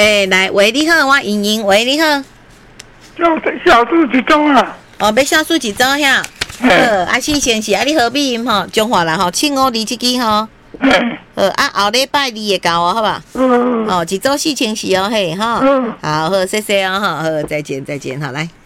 来，喂，你好，我莹莹，喂，你好。 小数一周啊？ 哦，要小数一周呀。好，四千是你何必音吼？中华人吼，7527支吼。后礼拜2会到哦，好吧？一周4000是哦，嘿，哈。好，谢谢哦，好，再见，好，来。